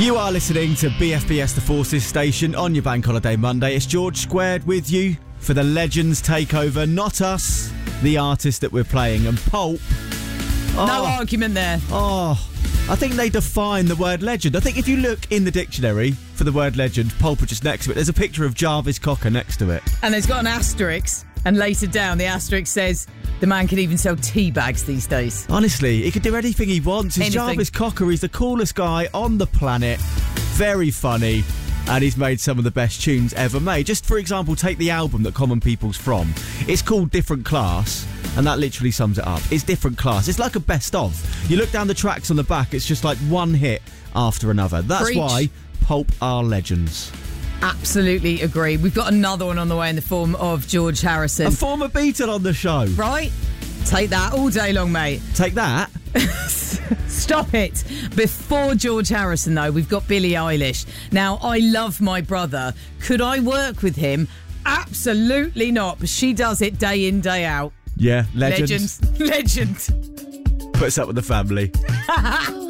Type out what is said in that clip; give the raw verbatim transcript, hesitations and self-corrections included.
You are listening to B F B S The Forces station on your Bank Holiday Monday. It's George Squared with you for the Legends Takeover. Not us, the artist that we're playing. And Pulp. Oh, no argument there. Oh, I think they define the word legend. I think if you look in the dictionary for the word legend, Pulp are just next to it. There's a picture of Jarvis Cocker next to it. And there's got an asterisk. And later down, the asterisk says the man can even sell tea bags these days. Honestly, he could do anything he wants. He's Anything. Jarvis Cocker. He's the coolest guy on the planet. Very funny. And he's made some of the best tunes ever made. Just for example, take the album that Common People's from. It's called Different Class, and that literally sums it up. It's Different Class. It's like a best of. You look down the tracks on the back, it's just like one hit after another. That's Preach. why Pulp are legends. Absolutely agree. We've got another one on the way in the form of George Harrison. A former Beatle on the show. Right? Take that all day long, mate. Take that. Stop it. Before George Harrison, though, we've got Billie Eilish. Now, I love my brother. Could I work with him? Absolutely not. But she does it day in, day out. Yeah, legend. Legend. Legend. Puts up with the family.